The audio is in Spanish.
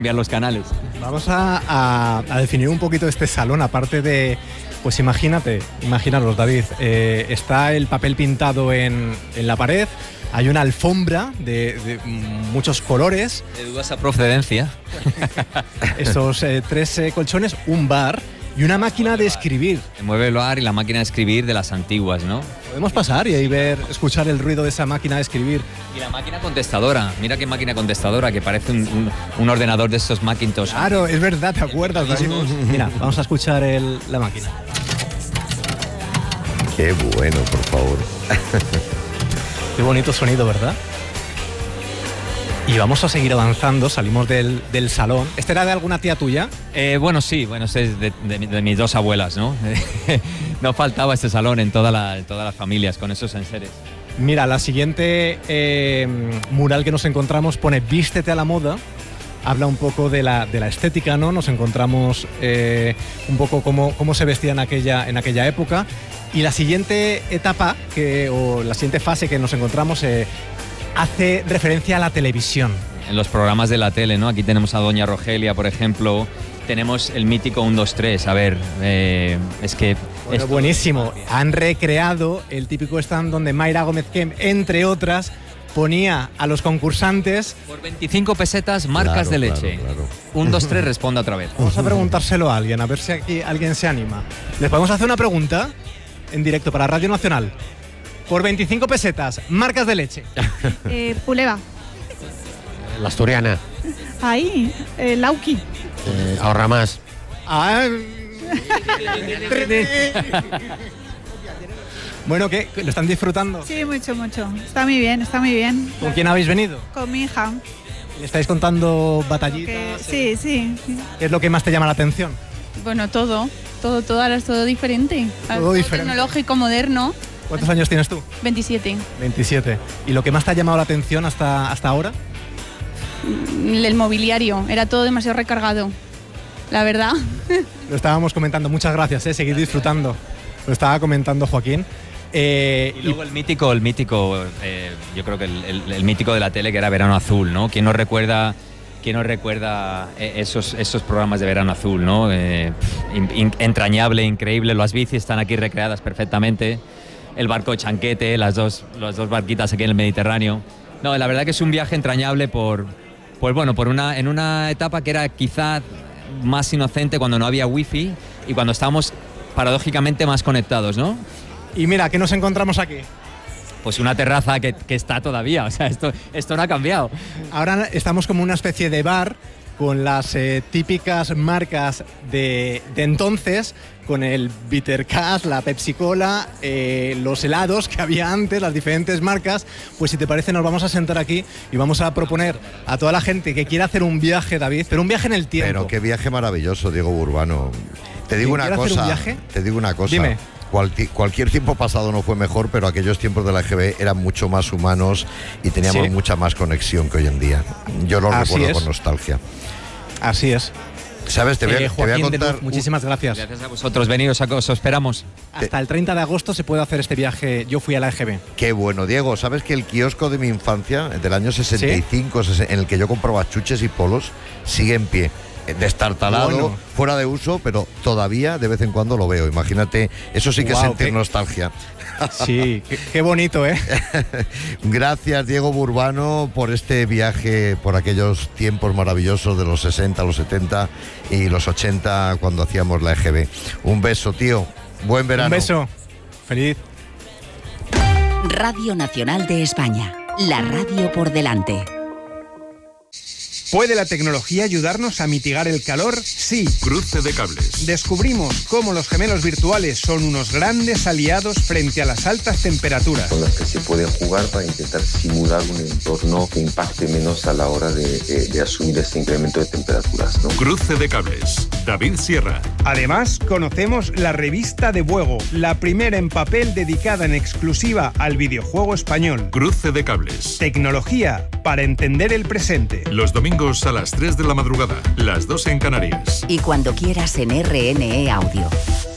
Cambiar los canales. Vamos a definir un poquito este salón, aparte de... Pues imaginaros, David, está el papel pintado en la pared, hay una alfombra de muchos colores. De dudosa procedencia. Estos 3 colchones, un bar y una máquina de escribir. El mueble del bar y la máquina de escribir de las antiguas, ¿no? Podemos pasar y ahí escuchar el ruido de esa máquina de escribir. Y la máquina contestadora, mira qué máquina contestadora, que parece un ordenador de estos Macintosh. Claro, es verdad, ¿te acuerdas, David? Mira, vamos a escuchar la máquina. Qué bueno, por favor. Qué bonito sonido, ¿verdad? Y vamos a seguir avanzando, salimos del salón. ¿Este era de alguna tía tuya? Bueno, sí, es de mis 2 abuelas, ¿no? No faltaba este salón en todas las familias con esos enseres. Mira, la siguiente mural que nos encontramos pone Vístete a la moda. Habla un poco de la estética, ¿no? Nos encontramos un poco cómo se vestía en aquella época. Y la siguiente etapa, o la siguiente fase que nos encontramos hace referencia a la televisión. En los programas de la tele, ¿no? Aquí tenemos a Doña Rogelia, por ejemplo. Tenemos el mítico 1, 2, 3. A ver, es que... Bueno, buenísimo. Han recreado el típico stand donde Mayra Gómez Kemp, entre otras, ponía a los concursantes... Por 25 pesetas, marcas de leche. Claro. 1, 2, 3, responda otra vez. Vamos a preguntárselo a alguien, a ver si aquí alguien se anima. ¿Les podemos hacer una pregunta en directo para Radio Nacional? Por 25 pesetas, marcas de leche. Puleva. La Asturiana. Ahí, Lauki. Ahorra más. Bueno, ¿qué? ¿Lo están disfrutando? Sí, mucho. Está muy bien, está muy bien. ¿Con quién habéis venido? Con mi hija. ¿Le estáis contando batallitas? Sí. ¿Qué es lo que más te llama la atención? Bueno, todo, ahora es todo diferente. Todo diferente. Tecnológico, moderno. ¿Cuántos años tienes tú? 27. 27. ¿Y lo que más te ha llamado la atención hasta ahora? El mobiliario, era todo demasiado recargado, la verdad. Lo estábamos comentando, muchas gracias, seguid disfrutando. Lo estaba comentando Joaquín. Y luego el mítico, yo creo que el mítico de la tele, que era Verano Azul, ¿no? ¿Quién no recuerda esos programas de Verano Azul, ¿no? Entrañable, increíble, las bicis están aquí recreadas perfectamente, el barco Chanquete, las dos barquitas aquí en el Mediterráneo. No, la verdad que es un viaje entrañable en una etapa que era quizá más inocente, cuando no había wifi y cuando estábamos paradójicamente más conectados, ¿no? Y mira, ¿qué nos encontramos aquí? Pues una terraza que está todavía, o sea, esto no ha cambiado. Ahora estamos como una especie de bar con las típicas marcas de entonces, con el Bitter Cash, la Pepsi Cola, los helados que había antes, las diferentes marcas. Pues si te parece, nos vamos a sentar aquí y vamos a proponer a toda la gente que quiera hacer un viaje, David, pero un viaje en el tiempo. Pero qué viaje maravilloso, Diego Burbano. Te digo una cosa. Dime. Cualquier tiempo pasado no fue mejor, pero aquellos tiempos de la EGB eran mucho más humanos y teníamos mucha más conexión que hoy en día. Yo lo recuerdo con nostalgia. Así es. ¿Sabes? Te voy a contar... Luz, muchísimas gracias. Gracias a vosotros. Venidos, os esperamos. Hasta el 30 de agosto se puede hacer este viaje. Yo fui a la EGB. Qué bueno, Diego. ¿Sabes que el kiosco de mi infancia, del año 65, en el que yo compraba chuches y polos, sigue en pie? Destartalado, fuera de uso, pero todavía de vez en cuando lo veo. Imagínate, eso sí que es sentir nostalgia. Sí, qué bonito, ¿eh? Gracias, Diego Burbano, por este viaje por aquellos tiempos maravillosos de los 60, los 70 y los 80, cuando hacíamos la EGB. Un beso, tío. Buen verano. Un beso. Feliz. Radio Nacional de España. La radio por delante. ¿Puede la tecnología ayudarnos a mitigar el calor? Sí. Cruce de cables. Descubrimos cómo los gemelos virtuales son unos grandes aliados frente a las altas temperaturas. Con las que se puede jugar para intentar simular un entorno que impacte menos a la hora de asumir este incremento de temperaturas, ¿no? Cruce de cables. David Sierra. Además, conocemos la revista de Buego, la primera en papel dedicada en exclusiva al videojuego español. Cruce de cables. Tecnología para entender el presente. Los domingos a las 3 de la madrugada, las 2 en Canarias. Y cuando quieras en RNE Audio.